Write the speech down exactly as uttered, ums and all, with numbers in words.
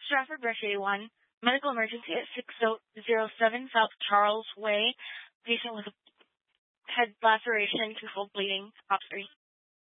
Stratford Brushy one. Medical emergency at six oh seven South Charles Way. Patient with a head laceration, controlled bleeding. Op three.